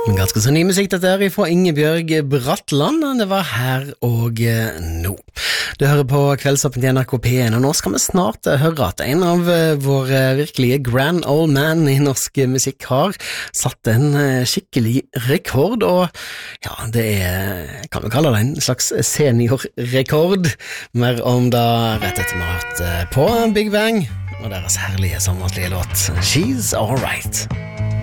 Ganske så ny musikk dette her fra Ingebjørg Bratland. Det var her og nå. Du hører på Kveldsåpen til NRK P1, og nå skal vi snart høre at en av våre virkelige grand old man i norsk musikk har satt en skikkelig rekord, og ja, det kan vi kalle det en slags seniorrekord. Mer om det rett etter vi har hørt på Big Bang og deres herlige sommerlige låt She's Alright.